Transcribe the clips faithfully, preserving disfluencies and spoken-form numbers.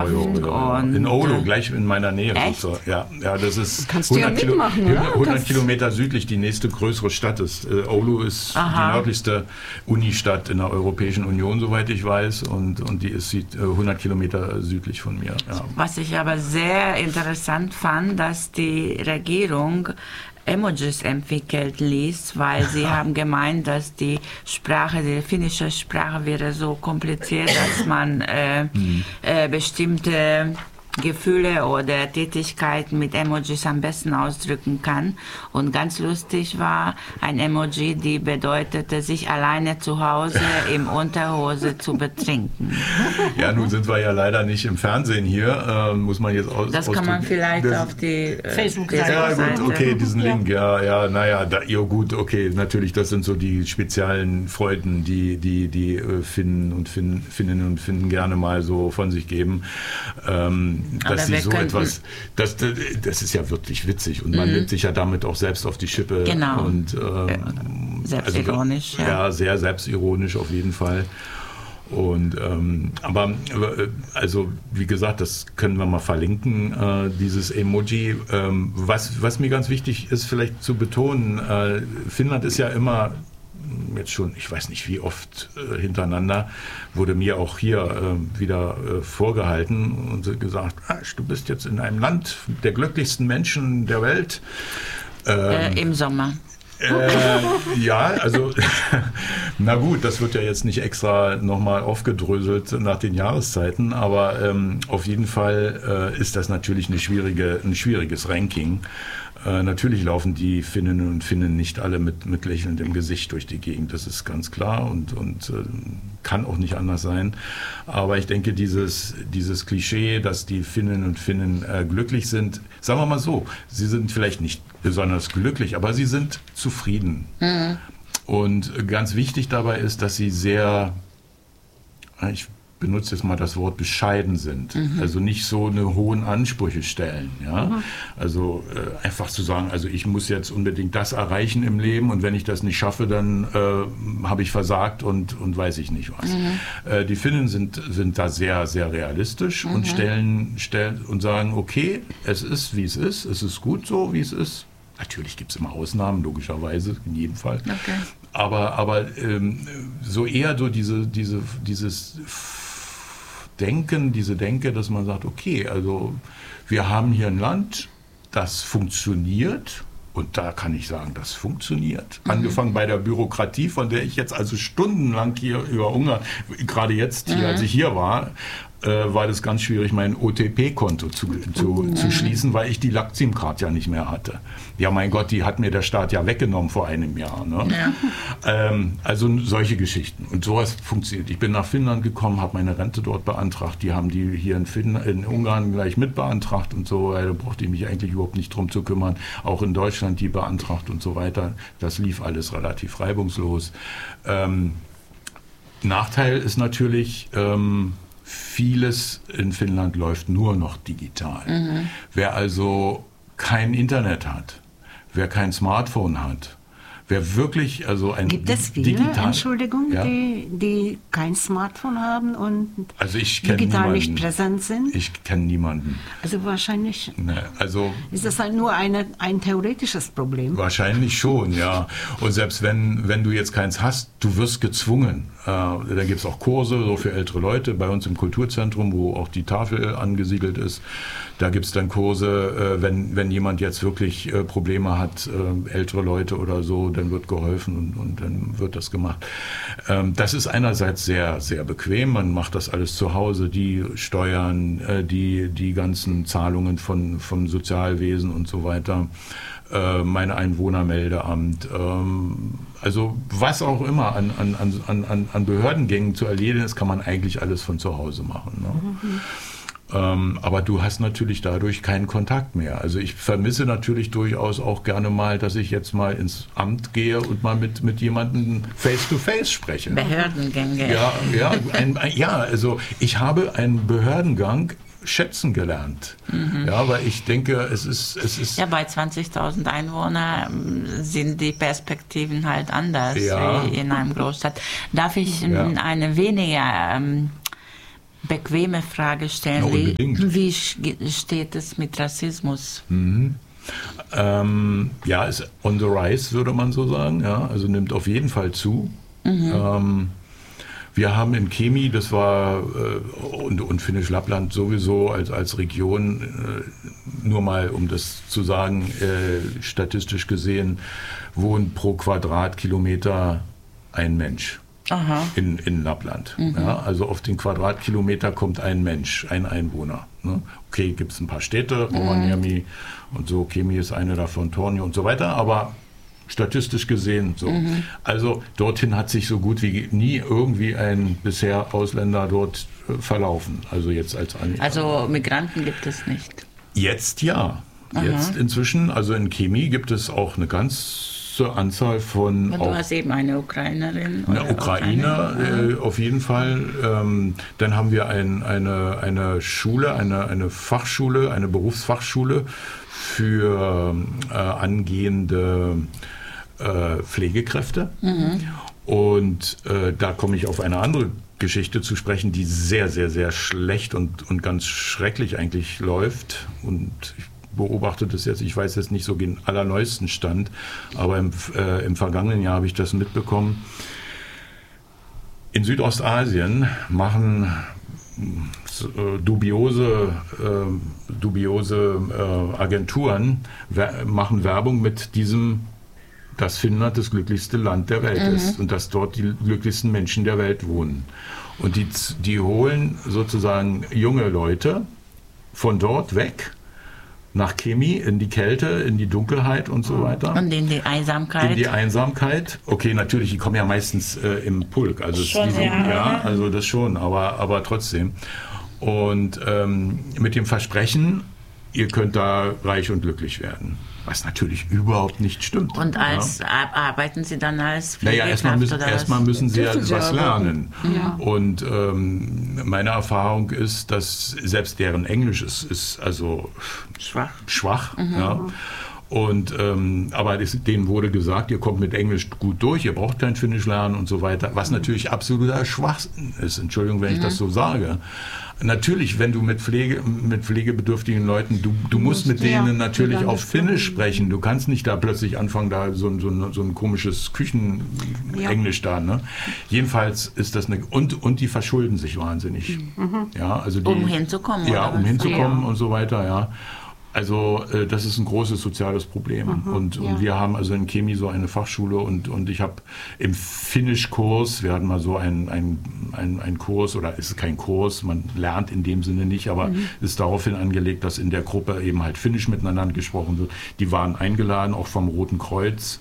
Jo, jo, jo. Und in Oulu, gleich in meiner Nähe. Echt? So. Ja, ja, das ist Kannst du ja hundert, Kilo, mitmachen, oder? hundert Kannst- Kilometer südlich die nächste größere Stadt ist. Äh, Oulu ist Aha. die nördlichste Unistadt in der Europäischen Union, soweit ich weiß. Und, und die ist äh, hundert Kilometer südlich von mir. Ja. Was ich aber sehr interessant fand, dass die Regierung Emojis entwickelt ließ, weil sie haben gemeint, dass die Sprache, die finnische Sprache wäre so kompliziert, dass man äh, Mhm. äh, bestimmte Gefühle oder Tätigkeiten mit Emojis am besten ausdrücken kann. Und ganz lustig war ein Emoji, die bedeutete, sich alleine zu Hause im Unterhose zu betrinken. Ja, nun sind wir ja leider nicht im Fernsehen hier, äh, muss man jetzt aus, Das kann man ausdrücken. vielleicht Das- auf die äh, Facebook-Seite. Ja, Facebook-Seite. gut, okay, diesen Link, ja, ja, naja, da, ja, gut, okay, natürlich, das sind so die speziellen Freuden, die die, die äh, Finnen und Finn, Finninnen und Finnen gerne mal so von sich geben, ähm, Aber dass sie wir so könnten- etwas, das, das ist ja wirklich witzig und man Mhm. nimmt sich ja damit auch selbst auf die Schippe. Genau. Und, ähm, Selbstironisch, also, ja. ja, sehr selbstironisch auf jeden Fall. Und ähm, aber äh, also wie gesagt, das können wir mal verlinken, äh, dieses Emoji. Ähm, was, was mir ganz wichtig ist, vielleicht zu betonen, äh, Finnland ist ja immer jetzt schon, ich weiß nicht wie oft äh, hintereinander, wurde mir auch hier äh, wieder äh, vorgehalten und so gesagt, ah, du bist jetzt in einem Land der glücklichsten Menschen der Welt. Ähm, Äh, Im Sommer. äh, ja, also, na gut, das wird ja jetzt nicht extra nochmal aufgedröselt nach den Jahreszeiten, aber ähm, auf jeden Fall äh, ist das natürlich eine schwierige, ein schwieriges Ranking. Äh, natürlich laufen die Finninnen und Finnen nicht alle mit, mit lächelndem Gesicht durch die Gegend, das ist ganz klar und, und äh, kann auch nicht anders sein. Aber ich denke, dieses, dieses Klischee, dass die Finninnen und Finnen äh, glücklich sind, sagen wir mal so, sie sind vielleicht nicht besonders glücklich, aber sie sind zufrieden. Mhm. Und ganz wichtig dabei ist, dass sie sehr, ich benutze jetzt mal das Wort bescheiden sind, mhm. also nicht so eine hohen Ansprüche stellen. Ja? Mhm. Also äh, einfach zu sagen, also ich muss jetzt unbedingt das erreichen im Leben und wenn ich das nicht schaffe, dann äh, habe ich versagt und, und weiß ich nicht was. Mhm. Äh, die Finnen sind, sind da sehr, sehr realistisch mhm. und stellen, stellen und sagen, okay, es ist, wie es ist, es ist gut so, wie es ist. Natürlich gibt es immer Ausnahmen, logischerweise, in jedem Fall. Okay. Aber, aber ähm, so eher so diese, diese, dieses Denken, diese Denke, dass man sagt, okay, also wir haben hier ein Land, das funktioniert. Und da kann ich sagen, das funktioniert. Mhm. Angefangen bei der Bürokratie, von der ich jetzt also stundenlang hier über Ungarn, gerade jetzt hier, mhm. als ich hier war, äh, war das ganz schwierig, mein O T P-Konto zu, zu, mhm. zu schließen, weil ich die Laksim-Card ja nicht mehr hatte. Ja, mein Gott, die hat mir der Staat ja weggenommen vor einem Jahr. Ne? Ja. Ähm, also solche Geschichten. Und sowas funktioniert. Ich bin nach Finnland gekommen, habe meine Rente dort beantragt. Die haben die hier in, Finn, in Ungarn gleich mit beantragt und so. Da brauchte ich mich eigentlich überhaupt nicht drum zu kümmern. Auch in Deutschland die beantragt und so weiter. Das lief alles relativ reibungslos. Ähm, Nachteil ist natürlich, ähm, vieles in Finnland läuft nur noch digital. Mhm. Wer also kein Internet hat, wer kein Smartphone hat, wer wirklich also ein Gibt es viele, digital, Entschuldigung, ja? die, die kein Smartphone haben und also ich digital niemanden. nicht präsent sind? Ich kenne niemanden. Also wahrscheinlich Ne, also ist das halt nur eine, ein theoretisches Problem. Wahrscheinlich schon, ja. Und selbst wenn, wenn du jetzt keins hast, du wirst gezwungen. Äh, da gibt es auch Kurse so für ältere Leute bei uns im Kulturzentrum, wo auch die Tafel angesiedelt ist. Da gibt es dann Kurse, äh, wenn, wenn jemand jetzt wirklich äh, Probleme hat, äh, ältere Leute oder so, dann wird geholfen und, und dann wird das gemacht. Ähm, das ist einerseits sehr, sehr bequem. Man macht das alles zu Hause, die Steuern, äh, die, die ganzen Zahlungen von, vom Sozialwesen und so weiter. Mein Einwohnermeldeamt, also was auch immer an, an, an, an Behördengängen zu erledigen ist, kann man eigentlich alles von zu Hause machen. Ne? Mhm. Ähm, aber du hast natürlich dadurch keinen Kontakt mehr. Also ich vermisse natürlich durchaus auch gerne mal, dass ich jetzt mal ins Amt gehe und mal mit, mit jemandem face-to-face spreche. Behördengänge. Ja, ja, ein, ein, ja, also ich habe einen Behördengang schätzen gelernt. Mhm. Ja, weil ich denke, es ist... Es ist ja, bei zwanzigtausend Einwohnern sind die Perspektiven halt anders ja. wie in einem Großstadt. Darf ich ja. eine weniger ähm, bequeme Frage stellen. Ja, unbedingt. Wie steht es mit Rassismus? Mhm. Ähm, ja, ist on the rise, würde man so sagen. Ja, also nimmt auf jeden Fall zu. Mhm. Ähm, wir haben in Kemi, das war, äh, und, und Finnisch Lappland sowieso als, als Region, äh, nur mal um das zu sagen, äh, statistisch gesehen, wohnt pro Quadratkilometer ein Mensch. Aha. In, in Lappland. Mhm. Ja, also auf den Quadratkilometer kommt ein Mensch, ein Einwohner. Ne? Okay, gibt es ein paar Städte, Rovaniemi mhm. und so, Kemi ist eine davon, Tornio und so weiter, aber statistisch gesehen so. Mhm. Also dorthin hat sich so gut wie nie irgendwie ein bisher Ausländer dort äh, verlaufen. Also jetzt als An- Also Migranten gibt es nicht? Jetzt ja. Aha. Jetzt inzwischen, also in Kemi gibt es auch eine ganz Anzahl von... Und du hast eben eine Ukrainerin. Eine Ukrainer, äh, auf jeden Fall. Ähm, dann haben wir ein, eine, eine Schule, eine, eine Fachschule, eine Berufsfachschule für äh, angehende äh, Pflegekräfte. Mhm. Und äh, da komme ich auf eine andere Geschichte zu sprechen, die sehr, sehr, sehr schlecht und, und ganz schrecklich eigentlich läuft. Und ich beobachte das jetzt, ich weiß jetzt nicht so den allerneuesten Stand, aber im, äh, im vergangenen Jahr habe ich das mitbekommen. In Südostasien machen äh, dubiose, äh, dubiose äh, Agenturen wer- machen Werbung mit diesem, dass Finnland das glücklichste Land der Welt mhm. ist und dass dort die glücklichsten Menschen der Welt wohnen. Und die, die holen sozusagen junge Leute von dort weg nach Kemi, in die Kälte, in die Dunkelheit und so weiter. Und in die Einsamkeit. In die Einsamkeit. Okay, natürlich, die kommen ja meistens äh, im Pulk. Also, schon, die sind, ja. ja, also das schon, aber, aber trotzdem. Und ähm, mit dem Versprechen, ihr könnt da reich und glücklich werden. Was natürlich überhaupt nicht stimmt. Und als ja. arbeiten Sie dann als Pflegekraft? Naja, erstmal müssen, erstmal müssen Sie ja Sie was lernen. Ja. Und ähm, meine Erfahrung ist, dass selbst deren Englisch ist, ist also schwach. schwach mhm. ja. Und, ähm, aber das, denen wurde gesagt, ihr kommt mit Englisch gut durch, ihr braucht kein Finnisch lernen und so weiter, was natürlich absoluter Schwachsinn ist. Entschuldigung, wenn ich mhm. das so sage. Natürlich, wenn du mit, Pflege, mit pflegebedürftigen Leuten, du, du musst mit denen ja, natürlich auf Finnisch sprechen. Du kannst nicht da plötzlich anfangen, da so, so, so ein komisches Küchenenglisch ja. da. Ne? Jedenfalls ist das eine... Und, und die verschulden sich wahnsinnig. Mhm. Ja, also die, um hinzukommen. Ja, oder um was? hinzukommen ja. und so weiter, ja. Also äh, das ist ein großes soziales Problem. Mhm, und, und ja. wir haben also in Kemi so eine Fachschule und, und ich habe im Finnischkurs, wir hatten mal so einen ein, ein Kurs, oder es ist kein Kurs, man lernt in dem Sinne nicht, aber mhm. ist daraufhin angelegt, dass in der Gruppe eben halt Finnisch miteinander gesprochen wird. Die waren eingeladen, auch vom Roten Kreuz.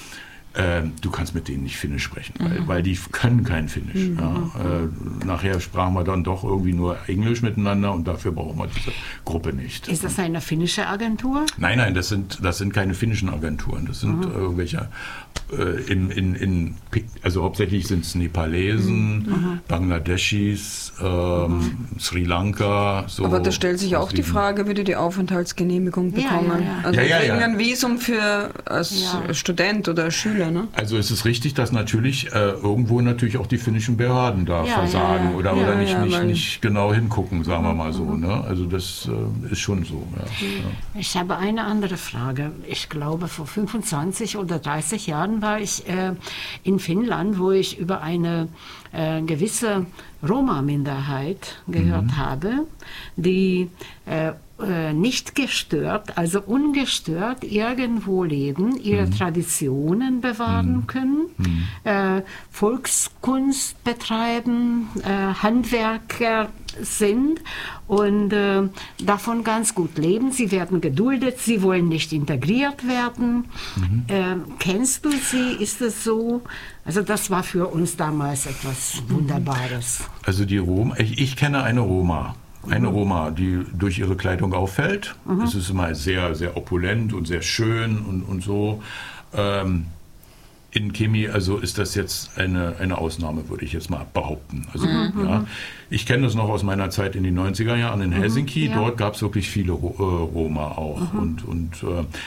Äh, du kannst mit denen nicht Finnisch sprechen, weil, mhm. weil die können kein Finnisch. Mhm. Ja. Äh, nachher sprachen wir dann doch irgendwie nur Englisch miteinander und dafür brauchen wir diese Gruppe nicht. Ist das eine finnische Agentur? Nein, nein, das sind, das sind keine finnischen Agenturen. Das sind mhm. irgendwelche, äh, in, in, in, also hauptsächlich sind es Nepalesen, mhm. Bangladeschis, ähm, mhm. Sri Lanka. So. Aber da stellt sich auch die Frage, wie die die Aufenthaltsgenehmigung bekommen. Ja, ja, ja. Also ja, ja, kriegen ja. ein Visum für als ja. Student oder Schüler. Ne? Also es ist richtig, dass natürlich äh, irgendwo natürlich auch die finnischen Behörden da ja, versagen ja, ja. oder, Ja, oder nicht, ja, nicht, weil- nicht genau hingucken, sagen wir mal so. Ne? Also das äh, ist schon so. Ja. Ja. Ich habe eine andere Frage. Ich glaube, vor fünfundzwanzig oder dreißig Jahren war ich äh, in Finnland, wo ich über eine äh, gewisse Roma-Minderheit gehört Mhm. habe, die äh, äh, nicht gestört, also ungestört irgendwo leben, ihre Traditionen bewahren können, äh, Volkskunst betreiben, äh, Handwerker sind und äh, davon ganz gut leben. Sie werden geduldet, sie wollen nicht integriert werden. Mhm. Äh, kennst du sie? Ist es so? Also das war für uns damals etwas Wunderbares. Also die Roma, ich, ich kenne eine Roma. Eine Roma, die durch ihre Kleidung auffällt. Es ist immer sehr, sehr opulent und sehr schön und, und so. Ähm, in Kemi, also ist das jetzt eine, eine Ausnahme, würde ich jetzt mal behaupten. Also, Mhm. ja, ich kenne das noch aus meiner Zeit in den neunziger Jahren in Helsinki. ja. Dort gab es wirklich viele Ro- äh, Roma auch. Und, und äh,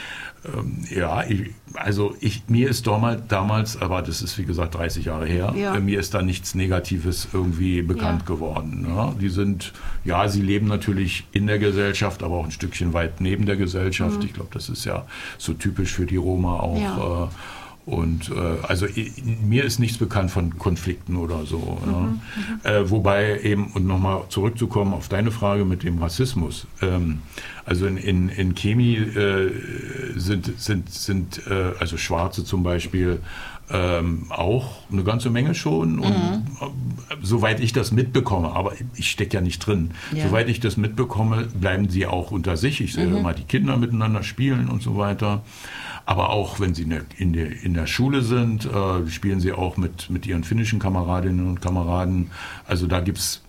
Ähm, ja, ich, also ich, mir ist damals, damals, aber das ist wie gesagt dreißig Jahre her, Ja. äh, mir ist da nichts Negatives irgendwie bekannt Ja. geworden. Ne? Die sind, ja, sie leben natürlich in der Gesellschaft, aber auch ein Stückchen weit neben der Gesellschaft. Ich glaube, das ist ja so typisch für die Roma auch. Ja. Äh, Und äh, also ich, mir ist nichts bekannt von Konflikten oder so. Mhm, Ne? Äh, wobei eben, und nochmal zurückzukommen auf deine Frage mit dem Rassismus. Ähm, also in, in, in Chemie äh, sind, sind, sind äh, also Schwarze zum Beispiel ähm, auch eine ganze Menge schon. Und Mhm. äh, soweit ich das mitbekomme, aber ich stecke ja nicht drin, Ja. soweit ich das mitbekomme, bleiben sie auch unter sich. Ich sehe Mhm. immer die Kinder miteinander spielen und so weiter. Aber auch wenn sie in der, in der, in der Schule sind, äh, spielen sie auch mit, mit ihren finnischen Kameradinnen und Kameraden. Also da gibt's,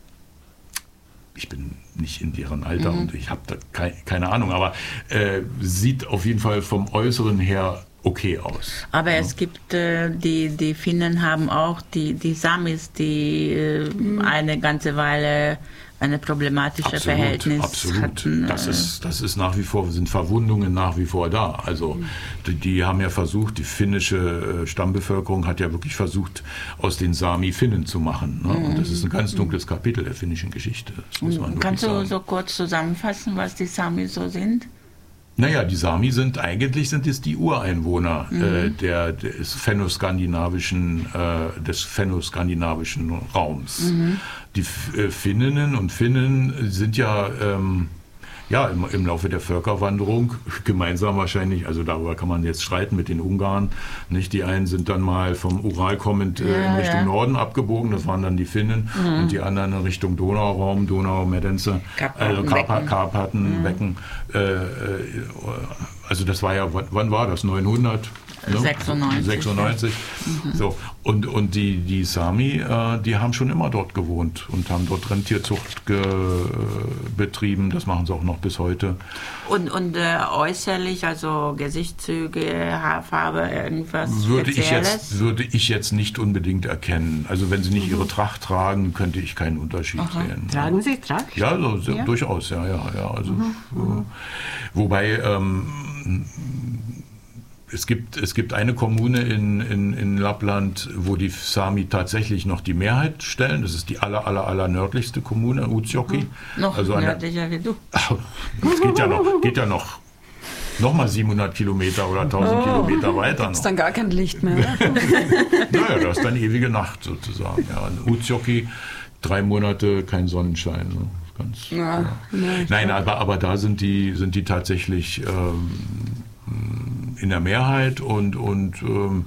ich bin nicht in deren Alter Mhm. und ich habe da kei, keine Ahnung, aber äh, sieht auf jeden Fall vom Äußeren her okay aus. Aber es gibt, äh, die, die Finnen haben auch die, die Samis, die äh, eine ganze Weile eine problematische Verhältnis absolut. hatten. Das äh, ist, das ist nach wie vor, sind Verwundungen nach wie vor da. Also die, die haben ja versucht, die finnische äh, Stammbevölkerung hat ja wirklich versucht, aus den Sami Finnen zu machen. Ne? Und das ist ein ganz dunkles Kapitel der finnischen Geschichte. Das muss man wirklich Kannst du sagen. so kurz zusammenfassen, was die Samis so sind? Naja, die Sami sind, eigentlich sind es die Ureinwohner äh, der, des fennoskandinavischen, äh, des fennoskandinavischen Raums. Die F- äh, Finninnen und Finnen sind ja, ähm, ja im, im Laufe der Völkerwanderung gemeinsam wahrscheinlich, also darüber kann man jetzt streiten mit den Ungarn, nicht? Die einen sind dann mal vom Ural kommend äh, Ja, in Richtung ja. Norden abgebogen, das waren dann die Finnen, und die anderen in Richtung Donauraum, Donau, Medenze, also Karpatenbecken. Karpa- Karpatenbecken. Äh, äh, also das war ja, wann, wann war das? neunhundert? Ne? sechsundneunzig, sechsundneunzig. So. Und, und die, die Sami, äh, die haben schon immer dort gewohnt und haben dort Rentierzucht ge, betrieben. Das machen sie auch noch bis heute. Und, und äh, äußerlich, also Gesichtszüge, Haarfarbe, irgendwas Würde ich, Spezielles? jetzt, würde ich jetzt nicht unbedingt erkennen. Also wenn sie nicht ihre Tracht tragen, könnte ich keinen Unterschied sehen. Tragen Sie Tracht? Ja, so, so, Ja? durchaus, ja, ja, ja. Also, äh, wobei ähm, es gibt, es gibt eine Kommune in, in, in Lappland, wo die Sami tatsächlich noch die Mehrheit stellen. Das ist die aller, aller, aller nördlichste Kommune, Utsjoki. Noch also an der, nördlicher wie du. es geht ja noch, geht ja noch, noch mal siebenhundert Kilometer oder tausend Kilometer weiter Ist noch. dann gar kein Licht mehr. Naja, das ist dann ewige Nacht sozusagen. Ja, in Utsjoki drei Monate kein Sonnenschein. Ne? Ganz, Ja, ja. nee, ich Nein, aber, aber da sind die, sind die tatsächlich ähm, in der Mehrheit und, und ähm,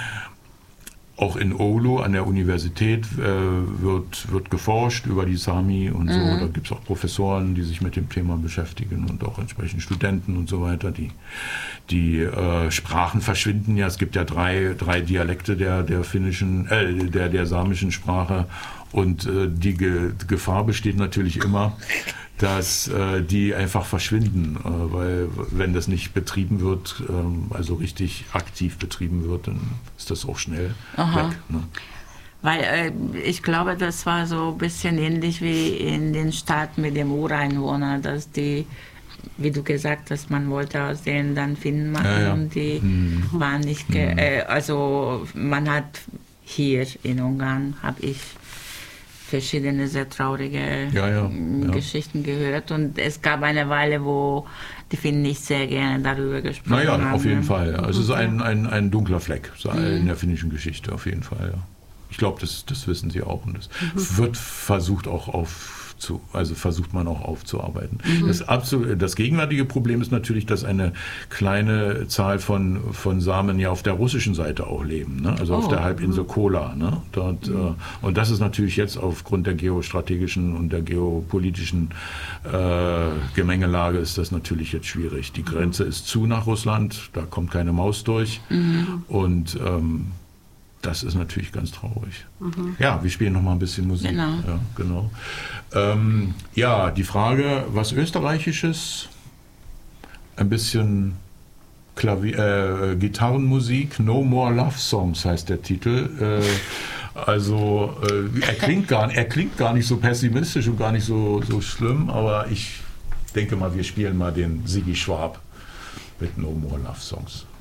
auch in Oulu an der Universität äh, wird, wird geforscht über die Sami und so. Da gibt es auch Professoren, die sich mit dem Thema beschäftigen und auch entsprechend Studenten und so weiter. Die, die äh, Sprachen verschwinden ja. Es gibt ja drei, drei Dialekte der, der finnischen, äh, der, der samischen Sprache. Und äh, die Ge Gefahr besteht natürlich immer, dass äh, die einfach verschwinden, äh, weil wenn das nicht betrieben wird, ähm, also richtig aktiv betrieben wird, dann ist das auch schnell Aha. weg. Ne? Weil äh, ich glaube, das war so ein bisschen ähnlich wie in den Staaten mit dem Ureinwohner, dass die, wie du gesagt hast, man wollte aus denen dann Finnen machen Ja, ja. und die Mhm. waren nicht, ge äh, also man hat hier in Ungarn, habe ich verschiedene sehr traurige Ja, ja, mm, ja. Geschichten gehört und es gab eine Weile, wo die Finnen nicht sehr gerne darüber gesprochen Naja, haben. auf jeden Fall. Ja. Also es ist ein, ein, ein dunkler Fleck so in der finnischen Geschichte, auf jeden Fall. Ja. Ich glaube, das, das wissen sie auch und das wird versucht auch auf zu, also versucht man auch aufzuarbeiten. Das, absolut, das gegenwärtige Problem ist natürlich, dass eine kleine Zahl von, von Samen ja auf der russischen Seite auch leben, ne? Also auf Oh. der Halbinsel Kola. Ne? Dort, äh, und das ist natürlich jetzt aufgrund der geostrategischen und der geopolitischen äh, Gemengelage ist das natürlich jetzt schwierig. Die Grenze ist zu nach Russland, da kommt keine Maus durch und ähm, das ist natürlich ganz traurig. Ja, wir spielen noch mal ein bisschen Musik. Genau. Ja, genau. Ähm, ja, die Frage, was Österreichisches, ein bisschen Klavier, äh, Gitarrenmusik, No More Love Songs heißt der Titel. Äh, also äh, er, klingt gar, er klingt gar nicht so pessimistisch und gar nicht so, so schlimm, aber ich denke mal, wir spielen mal den Siggi Schwab. mit No More Love Songs.